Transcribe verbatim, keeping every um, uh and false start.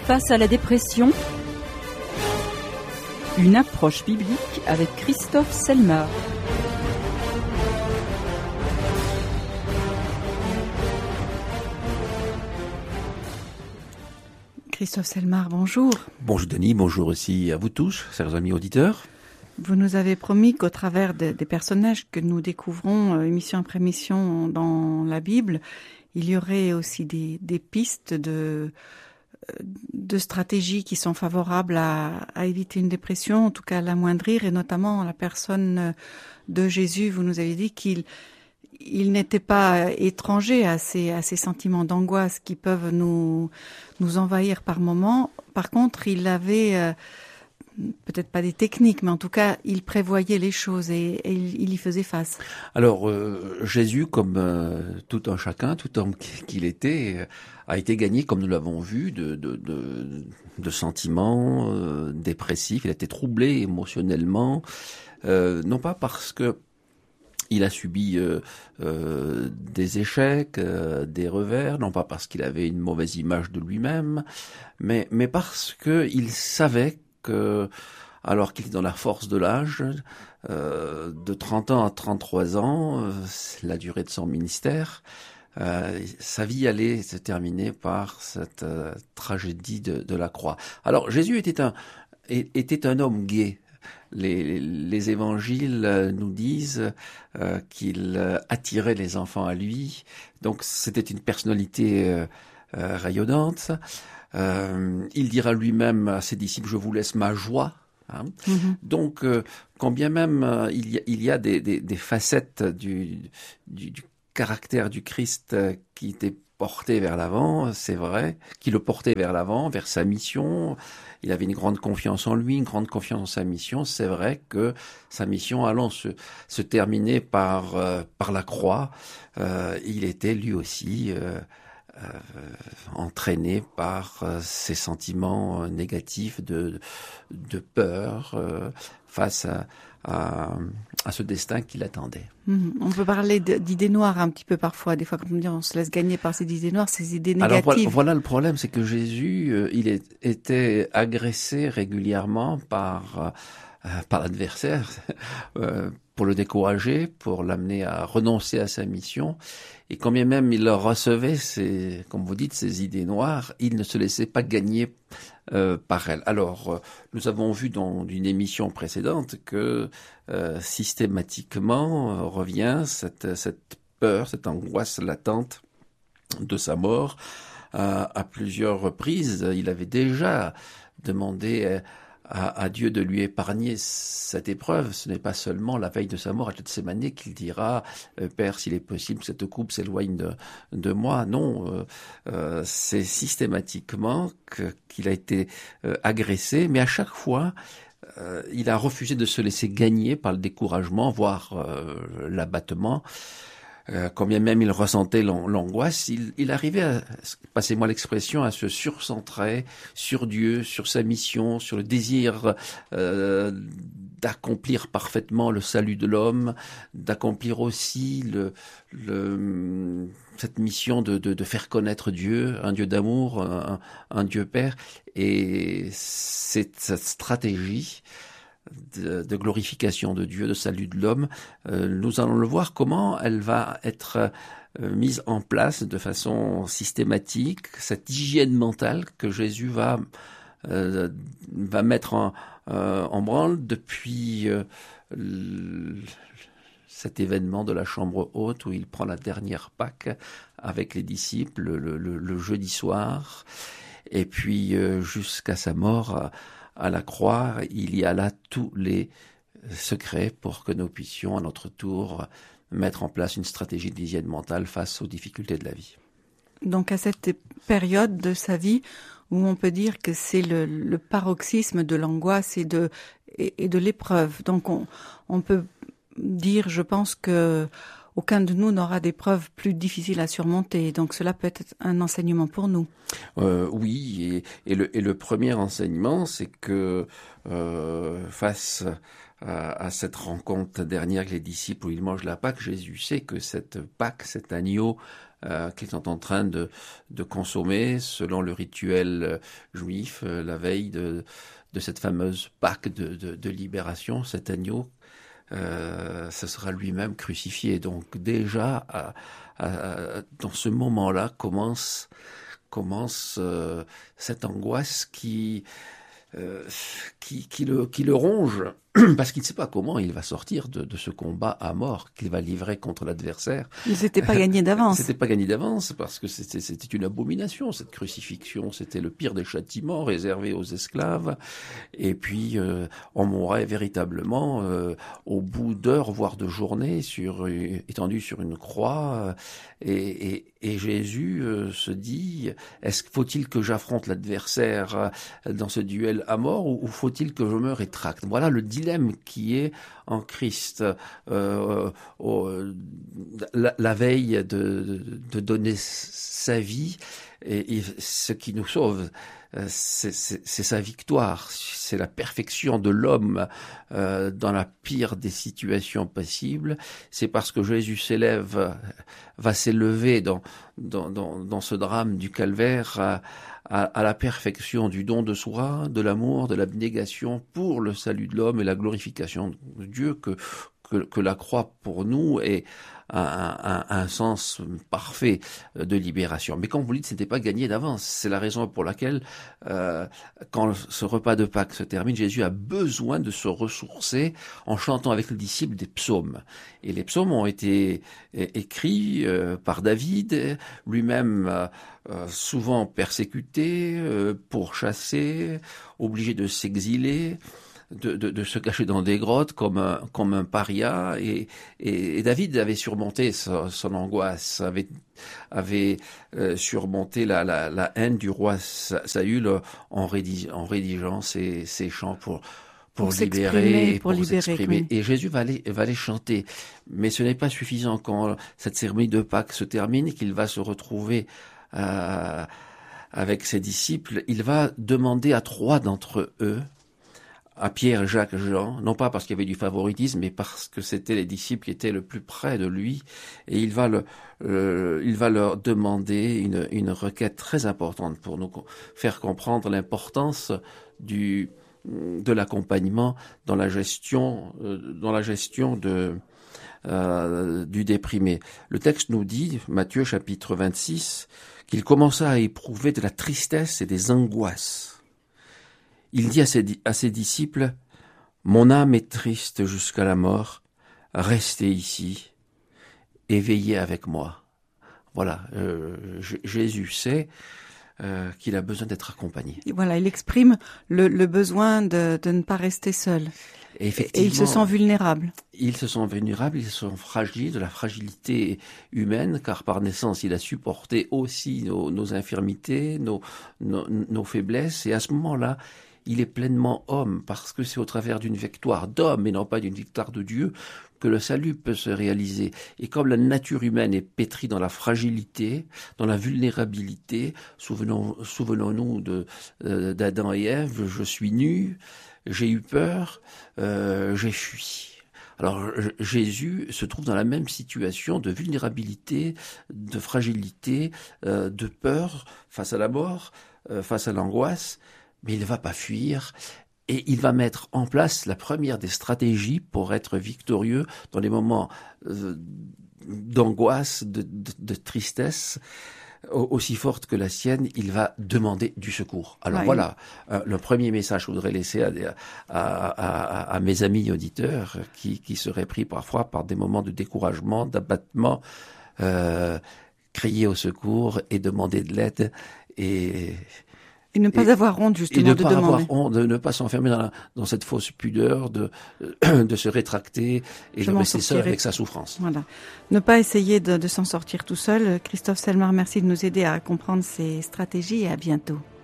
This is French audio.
Face à la dépression, une approche biblique avec Christophe Selmar. Christophe Selmar, bonjour. Bonjour Denis, bonjour aussi à vous tous, chers amis auditeurs. Vous nous avez promis qu'au travers de, des personnages que nous découvrons euh, émission après émission dans la Bible, il y aurait aussi des, des pistes de, de stratégies qui sont favorables à, à éviter une dépression, en tout cas à l'amoindrir, et notamment la personne de Jésus. Vous nous avez dit qu'il il n'était pas étranger à ces, à ces sentiments d'angoisse qui peuvent nous, nous envahir par moments. Par contre, il avait... Euh, peut-être pas des techniques, mais en tout cas, il prévoyait les choses et, et il, il y faisait face. Alors, euh, Jésus, comme euh, tout un chacun, tout homme qu'il était, euh, a été gagné, comme nous l'avons vu, de, de, de, de sentiments euh, dépressifs. Il a été troublé émotionnellement, euh, non pas parce que il a subi euh, euh, des échecs, euh, des revers, non pas parce qu'il avait une mauvaise image de lui-même, mais, mais parce que il savait que, alors qu'il est dans la force de l'âge, euh, de trente ans à trente-trois ans, euh, la durée de son ministère, euh, sa vie allait se terminer par cette euh, tragédie de, de la croix. Alors Jésus était un, était un homme gai. Les, les évangiles nous disent euh, qu'il attirait les enfants à lui, donc c'était une personnalité euh, euh, rayonnante. Euh, il dira lui-même à ses disciples, je vous laisse ma joie. Hein. Mm-hmm. Donc, euh, quand bien même euh, il y a, il y a des, des, des facettes du, du, du caractère du Christ euh, qui étaient portées vers l'avant, c'est vrai, qui le portait vers l'avant, vers sa mission. Il avait une grande confiance en lui, une grande confiance en sa mission. C'est vrai que sa mission allant se, se terminer par, euh, par la croix, euh, il était lui aussi... Euh, Euh, entraîné par euh, ces sentiments euh, négatifs de, de peur euh, face à, à, à ce destin qui l'attendait. Mmh. On peut parler de, d'idées noires un petit peu parfois, des fois quand on dit on se laisse gagner par ces idées noires, ces idées négatives. Alors voilà, voilà le problème, c'est que Jésus, euh, il est, était agressé régulièrement par, euh, par l'adversaire euh, pour le décourager, pour l'amener à renoncer à sa mission. Et quand bien même il leur recevait ces, comme vous dites, ces idées noires, il ne se laissait pas gagner euh, par elles. Alors, euh, nous avons vu dans une émission précédente que euh, systématiquement euh, revient cette, cette peur, cette angoisse latente de sa mort. Euh, à plusieurs reprises, il avait déjà demandé euh, À, à Dieu de lui épargner cette épreuve. Ce n'est pas seulement la veille de sa mort à Gethsémanée qu'il dira euh, « Père, s'il est possible que cette coupe s'éloigne de, de moi ». Non, euh, euh, c'est systématiquement que, qu'il a été euh, agressé, mais à chaque fois, euh, il a refusé de se laisser gagner par le découragement, voire euh, l'abattement. Euh, quand bien même il ressentait l'angoisse, il, il arrivait, à, passez-moi l'expression, à se surcentrer sur Dieu, sur sa mission, sur le désir euh, d'accomplir parfaitement le salut de l'homme, d'accomplir aussi le, le, cette mission de, de, de faire connaître Dieu, un Dieu d'amour, un, un Dieu Père. Et c'est cette stratégie De, de glorification de Dieu, de salut de l'homme, euh, nous allons le voir comment elle va être euh, mise en place de façon systématique, cette hygiène mentale que Jésus va, euh, va mettre en, euh, en branle depuis euh, l, cet événement de la chambre haute où il prend la dernière Pâque avec les disciples le, le, le jeudi soir, et puis euh, jusqu'à sa mort euh, à la croix, il y a là tous les secrets pour que nous puissions à notre tour mettre en place une stratégie d'hygiène mentale face aux difficultés de la vie. Donc à cette période de sa vie où on peut dire que c'est le, le paroxysme de l'angoisse et de, et, et de l'épreuve. Donc on, on peut dire, je pense que aucun de nous n'aura d'épreuves plus difficiles à surmonter. Donc cela peut être un enseignement pour nous. Euh, oui, et, et, le, et le premier enseignement, c'est que euh, face à, à cette rencontre dernière avec les disciples où ils mangent la Pâque, Jésus sait que cette Pâque, cet agneau, euh, qu'ils sont en train de, de consommer selon le rituel euh, juif euh, la veille de, de cette fameuse Pâque de, de, de libération, cet agneau. Euh, ce sera lui-même crucifié. Donc déjà, à, à, dans ce moment-là, commence, commence euh, cette angoisse qui, euh, qui, qui, le, qui le ronge, parce qu'il ne sait pas comment il va sortir de, de ce combat à mort qu'il va livrer contre l'adversaire. Mais c'était pas gagné d'avance. C'était pas gagné d'avance, parce que c'était, c'était une abomination, cette crucifixion. C'était le pire des châtiments réservés aux esclaves. Et puis, euh, on mourrait véritablement euh, au bout d'heures, voire de journées, sur, euh, étendu sur une croix. Et, et, et Jésus euh, se dit, est-ce faut-il que j'affronte l'adversaire dans ce duel à mort, ou, ou faut-il que je me rétracte? Voilà le dilemme qui est en Christ, euh, euh, la, la veille de, de, de donner sa vie, et, et ce qui nous sauve, c'est, c'est, c'est sa victoire, c'est la perfection de l'homme euh, dans la pire des situations possibles. C'est parce que Jésus s'élève, va s'élever dans, dans, dans, dans ce drame du calvaire à, à, à la perfection du don de soi, de l'amour, de l'abnégation pour le salut de l'homme et la glorification de Dieu, que, que, que la croix pour nous est Un, un, un sens parfait de libération. Mais comme vous le dites, ce n'était pas gagné d'avance. C'est la raison pour laquelle, euh, quand ce repas de Pâques se termine, Jésus a besoin de se ressourcer en chantant avec les disciples des psaumes. Et les psaumes ont été écrits euh, par David, lui-même euh, souvent persécuté, euh, pourchassé, obligé de s'exiler. De, de, de se cacher dans des grottes comme un, comme un paria, et, et, et David avait surmonté son, son angoisse, avait, avait euh, surmonté la, la, la haine du roi Saül en, rédig, en rédigeant ses, ses chants pour, pour, pour libérer, pour, pour libérer, s'exprimer. Oui. Et Jésus va les, va les chanter. Mais ce n'est pas suffisant quand cette cérémonie de Pâques se termine, qu'il va se retrouver euh, avec ses disciples. Il va demander à trois d'entre eux, à Pierre, Jacques, Jean, non pas parce qu'il y avait du favoritisme, mais parce que c'était les disciples qui étaient le plus près de lui, et il va, le, euh, il va leur demander une, une requête très importante pour nous faire comprendre l'importance du, de l'accompagnement dans la gestion, euh, dans la gestion de, euh, du déprimé. Le texte nous dit, Matthieu chapitre vingt-six, qu'il commença à éprouver de la tristesse et des angoisses. Il dit à ses, à ses disciples, « Mon âme est triste jusqu'à la mort, restez ici et veillez avec moi. » Voilà, euh, Jésus sait euh, qu'il a besoin d'être accompagné. Et voilà, il exprime le, le besoin de, de ne pas rester seul. Et, effectivement, et il se sent vulnérable. Ils se sentent vulnérables, ils sont fragiles, de la fragilité humaine, car par naissance, il a supporté aussi nos, nos infirmités, nos, nos, nos faiblesses, et à ce moment-là, il est pleinement homme, parce que c'est au travers d'une victoire d'homme et non pas d'une victoire de Dieu que le salut peut se réaliser. Et comme la nature humaine est pétrie dans la fragilité, dans la vulnérabilité, souvenons, souvenons-nous de, euh, d'Adam et Ève, je suis nu, j'ai eu peur, euh, j'ai fui. Alors Jésus se trouve dans la même situation de vulnérabilité, de fragilité, euh, de peur face à la mort, euh, face à l'angoisse, mais il ne va pas fuir, et il va mettre en place la première des stratégies pour être victorieux dans les moments euh, d'angoisse, de, de, de tristesse, aussi forte que la sienne. Il va demander du secours. Alors ouais. Voilà, euh, le premier message que je voudrais laisser à, à, à, à mes amis auditeurs qui, qui seraient pris parfois par des moments de découragement, d'abattement, euh, crier au secours et demander de l'aide, et Et ne pas et, avoir honte, justement, et ne de pas demander. avoir honte, de ne pas s'enfermer dans, la, dans cette fausse pudeur, de, de se rétracter et Je de rester seul avec sa souffrance. Voilà. Ne pas essayer de, de s'en sortir tout seul. Christophe Selmar, merci de nous aider à comprendre ces stratégies, et à bientôt.